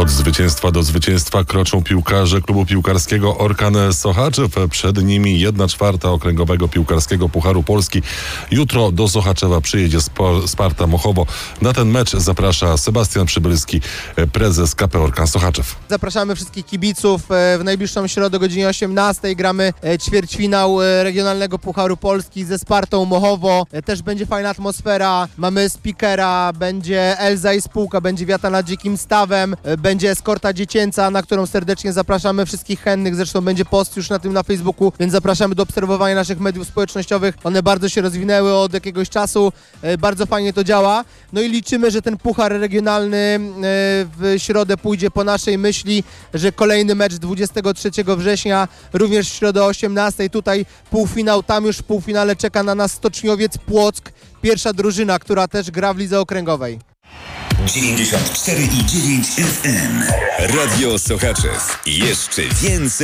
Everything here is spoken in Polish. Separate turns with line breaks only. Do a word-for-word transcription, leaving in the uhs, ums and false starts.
Od zwycięstwa do zwycięstwa kroczą piłkarze klubu piłkarskiego Orkan Sochaczew. Przed nimi jedna czwarta okręgowego piłkarskiego Pucharu Polski. Jutro do Sochaczewa przyjedzie Sparta Mochowo. Na ten mecz zaprasza Sebastian Przybylski, prezes K P Orkan Sochaczew.
Zapraszamy wszystkich kibiców. W najbliższą środę o godzinie osiemnastej gramy ćwierćfinał regionalnego Pucharu Polski ze Spartą Mochowo. Też będzie fajna atmosfera. Mamy speakera, będzie Elza i spółka, będzie wiata nad dzikim stawem, będzie eskorta dziecięca, na którą serdecznie zapraszamy wszystkich chętnych. Zresztą będzie post już na tym na Facebooku, więc zapraszamy do obserwowania naszych mediów społecznościowych. One bardzo się rozwinęły od jakiegoś czasu, bardzo fajnie to działa. No i liczymy, że ten puchar regionalny w środę pójdzie po naszej myśli, że kolejny mecz dwudziestego trzeciego września, również w środę o osiemnastej, tutaj półfinał, tam już w półfinale czeka na nas Stoczniowiec Płock, pierwsza drużyna, która też gra w lidze okręgowej.
dziewięćdziesiąt cztery i dziewięć F M. Radio Sochaczew. Jeszcze więcej.